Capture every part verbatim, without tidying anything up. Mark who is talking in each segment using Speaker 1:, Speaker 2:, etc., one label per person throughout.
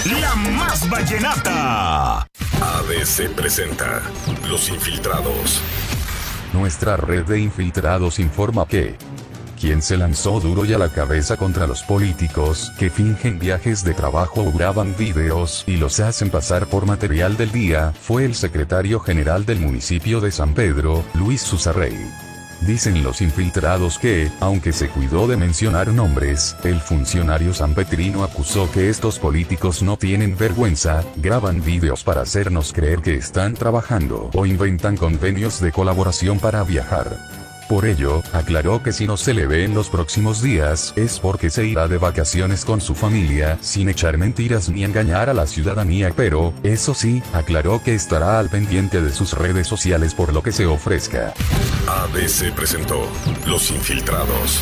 Speaker 1: La Más Vallenata.
Speaker 2: A B C presenta Los Infiltrados.
Speaker 3: Nuestra red de infiltrados informa que quien se lanzó duro y a la cabeza contra los políticos que fingen viajes de trabajo o graban videos y los hacen pasar por material del día fue el secretario general del municipio de San Pedro, Luis Susarrey. Dicen los infiltrados que, aunque se cuidó de mencionar nombres, el funcionario sanpetrino acusó que estos políticos no tienen vergüenza, graban videos para hacernos creer que están trabajando o inventan convenios de colaboración para viajar. Por ello, aclaró que si no se le ve en los próximos días, es porque se irá de vacaciones con su familia, sin echar mentiras ni engañar a la ciudadanía, pero, eso sí, aclaró que estará al pendiente de sus redes sociales por lo que se ofrezca.
Speaker 2: A B C presentó Los Infiltrados.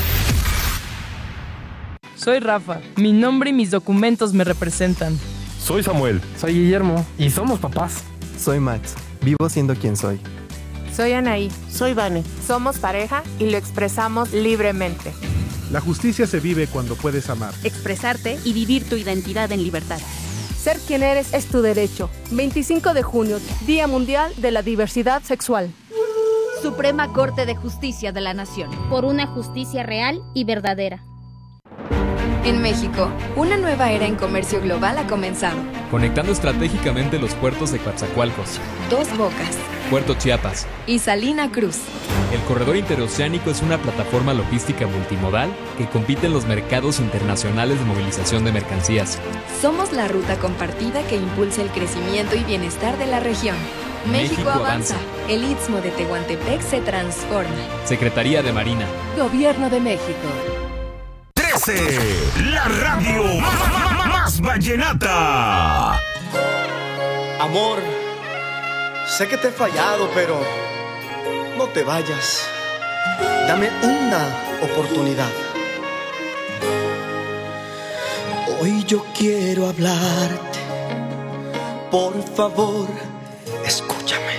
Speaker 4: Soy Rafa, mi nombre y mis documentos me representan.
Speaker 5: Soy Samuel.
Speaker 6: Soy Guillermo, y somos papás.
Speaker 7: Soy Max, vivo siendo quien soy.
Speaker 8: Soy Anaí.
Speaker 9: Soy Vane.
Speaker 8: Somos pareja y lo expresamos libremente.
Speaker 10: La justicia se vive cuando puedes amar,
Speaker 11: expresarte y vivir tu identidad en libertad.
Speaker 12: Ser quien eres es tu derecho. veinticinco de junio, Día Mundial de la Diversidad Sexual.
Speaker 11: Suprema Corte de Justicia de la Nación.
Speaker 13: Por una justicia real y verdadera.
Speaker 14: En México, una nueva era en comercio global ha comenzado.
Speaker 15: Conectando estratégicamente los puertos de Coatzacoalcos,
Speaker 14: Dos Bocas,
Speaker 15: Puerto Chiapas
Speaker 14: y Salina Cruz.
Speaker 15: El corredor interoceánico es una plataforma logística multimodal que compite en los mercados internacionales de movilización de mercancías.
Speaker 14: Somos la ruta compartida que impulsa el crecimiento y bienestar de la región. México, México avanza. avanza. El Istmo de Tehuantepec se transforma.
Speaker 15: Secretaría de Marina.
Speaker 16: Gobierno de México.
Speaker 1: trece. La radio más vallenata.
Speaker 17: Amor, sé que te he fallado, pero no te vayas. Dame una oportunidad. Hoy yo quiero hablarte. Por favor, escúchame.